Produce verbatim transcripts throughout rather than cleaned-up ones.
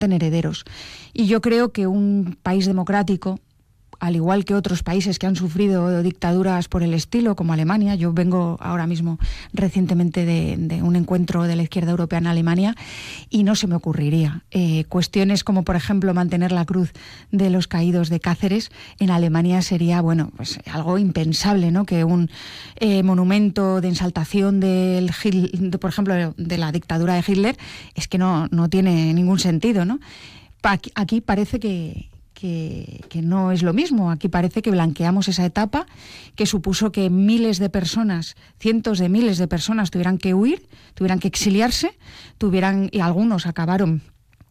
tener herederos. Y yo creo que un país democrático, al igual que otros países que han sufrido dictaduras por el estilo, como Alemania, yo vengo ahora mismo recientemente de, de un encuentro de la izquierda europea en Alemania y no se me ocurriría. Eh, cuestiones como, por ejemplo, mantener la cruz de los caídos de Cáceres, en Alemania sería, bueno, pues algo impensable, ¿no? Que un eh, monumento de exaltación del, de, por ejemplo, de la dictadura de Hitler, es que no, no tiene ningún sentido, ¿no? Aquí, aquí parece que... Que, que no es lo mismo. Aquí parece que blanqueamos esa etapa que supuso que miles de personas, cientos de miles de personas tuvieran que huir, tuvieran que exiliarse, tuvieran, y algunos acabaron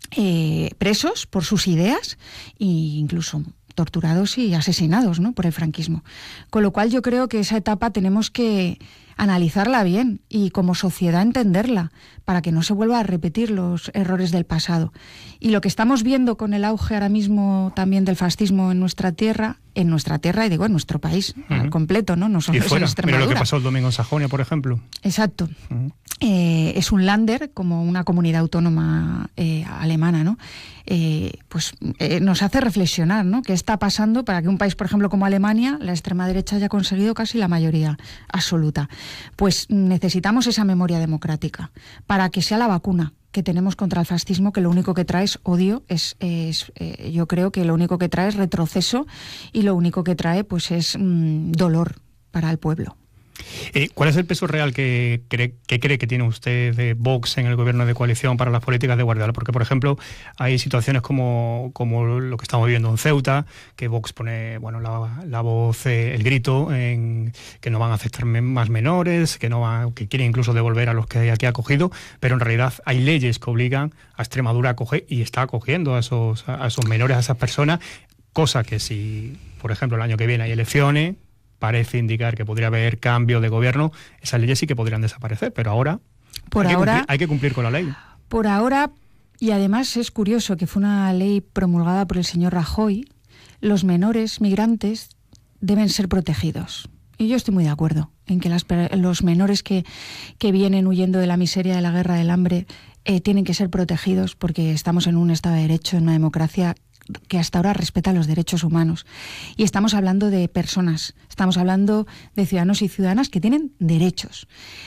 eh, presos por sus ideas e incluso torturados y asesinados, ¿no?, por el franquismo. Con lo cual yo creo que esa etapa tenemos que analizarla bien y como sociedad entenderla para que no se vuelva a repetir los errores del pasado. Y lo que estamos viendo con el auge ahora mismo también del fascismo en nuestra tierra, en nuestra tierra, y digo en nuestro país, uh-huh, al completo, ¿no? No solo y fuera, en Extremadura. Mira lo que pasó el domingo en Sajonia, por ejemplo. Exacto. Uh-huh. Eh, es un Länder, como una comunidad autónoma eh, alemana, ¿no? Eh, pues eh, nos hace reflexionar, ¿no? ¿Qué está pasando para que un país, por ejemplo, como Alemania, la extrema derecha haya conseguido casi la mayoría absoluta? Pues necesitamos esa memoria democrática para que sea la vacuna que tenemos contra el fascismo, que lo único que trae es odio, es, es eh, yo creo que lo único que trae es retroceso y lo único que trae pues es mmm, dolor para el pueblo. Eh, ¿Cuál es el peso real que cree, que cree que tiene usted de Vox en el gobierno de coalición para las políticas de Guardiola? Porque, por ejemplo, hay situaciones como, como lo que estamos viviendo en Ceuta, que Vox pone bueno la, la voz, eh, el grito, en que no van a aceptar más menores, que no va, que quieren incluso devolver a los que aquí ha acogido, pero en realidad hay leyes que obligan a Extremadura a acoger y está acogiendo a esos, a esos menores, a esas personas, cosa que si, por ejemplo, el año que viene hay elecciones, parece indicar que podría haber cambio de gobierno, esas leyes sí que podrían desaparecer, pero ahora, por hay, ahora que cumplir, hay que cumplir con la ley. Por ahora, y además es curioso que fue una ley promulgada por el señor Rajoy, los menores migrantes deben ser protegidos. Y yo estoy muy de acuerdo en que las, los menores que, que vienen huyendo de la miseria, de la guerra, del hambre, eh, tienen que ser protegidos porque estamos en un Estado de Derecho, en una democracia que hasta ahora respeta los derechos humanos. Y estamos hablando de personas, estamos hablando de ciudadanos y ciudadanas que tienen derechos.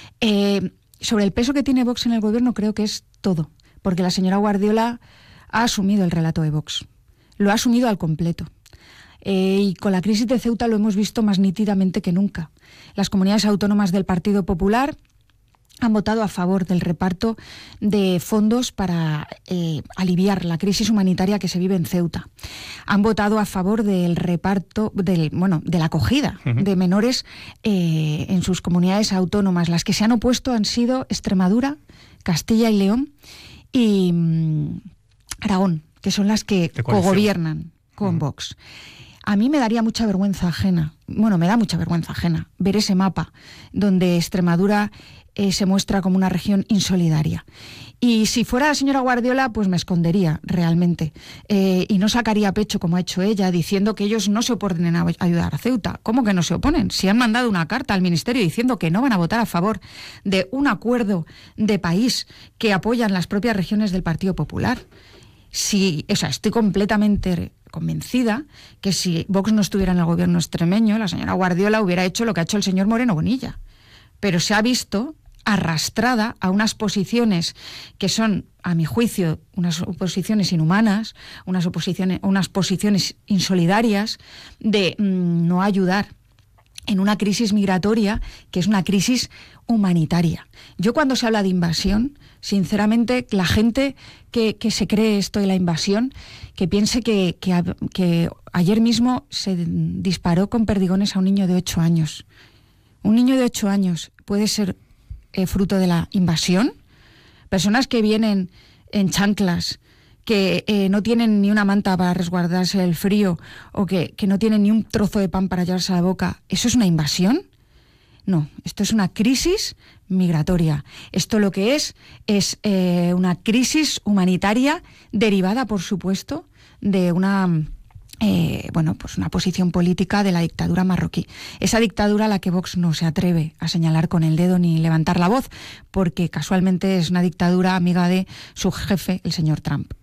Eh, sobre el peso que tiene Vox en el gobierno creo que es todo, porque la señora Guardiola ha asumido el relato de Vox, lo ha asumido al completo. Eh, y con la crisis de Ceuta lo hemos visto más nítidamente que nunca. Las comunidades autónomas del Partido Popular han votado a favor del reparto de fondos para eh, aliviar la crisis humanitaria que se vive en Ceuta. Han votado a favor del reparto, del, bueno, de la acogida uh-huh. de menores eh, en sus comunidades autónomas. Las que se han opuesto han sido Extremadura, Castilla y León y mmm, Aragón, que son las que cogobiernan con uh-huh. Vox. A mí me daría mucha vergüenza ajena, bueno, me da mucha vergüenza ajena ver ese mapa donde Extremadura Eh, se muestra como una región insolidaria. Y si fuera la señora Guardiola, pues me escondería realmente eh, y no sacaría pecho como ha hecho ella, diciendo que ellos no se oponen a ayudar a Ceuta. ¿Cómo que no se oponen? Si han mandado una carta al Ministerio diciendo que no van a votar a favor de un acuerdo de país que apoyan las propias regiones del Partido Popular. Si, o sea, estoy completamente convencida que si Vox no estuviera en el gobierno extremeño, la señora Guardiola hubiera hecho lo que ha hecho el señor Moreno Bonilla. Pero se ha visto arrastrada a unas posiciones que son, a mi juicio, unas posiciones inhumanas, unas, oposiciones, unas posiciones insolidarias de mmm, no ayudar en una crisis migratoria que es una crisis humanitaria. Yo cuando se habla de invasión, sinceramente, la gente que, que se cree esto de la invasión, que piense que, que, que ayer mismo se disparó con perdigones a un niño de ocho años. Un niño de ocho años puede ser eh, fruto de la invasión. Personas que vienen en chanclas, que eh, no tienen ni una manta para resguardarse del frío o que, que no tienen ni un trozo de pan para llevarse a la boca. ¿Eso es una invasión? No, esto es una crisis migratoria. Esto lo que es es eh, una crisis humanitaria derivada, por supuesto, de una... Eh, bueno, pues una posición política de la dictadura marroquí. Esa dictadura a la que Vox no se atreve a señalar con el dedo ni levantar la voz, porque casualmente es una dictadura amiga de su jefe, el señor Trump.